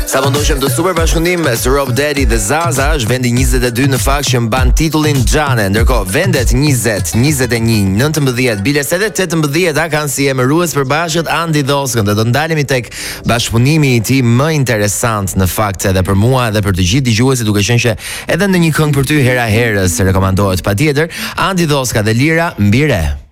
Sa më ndoshëm të super bashkëpundim mes Rob Daddy dhe Zaza është vendi 22 në fakt që mban titullin Xhane, ndërkohë vendet 20, 21, 19, bileset e 18 kanë si emërues përbashkët Andi Doskën. Do ndalemi tek bashkëpunimi i tij më interesant në fakt edhe për mua edhe për të gjithë dëgjuesit, duke qenë që edhe në një këngë për ty hera herës rekomandohet patjetër Andi Doska dhe Lira Mbire.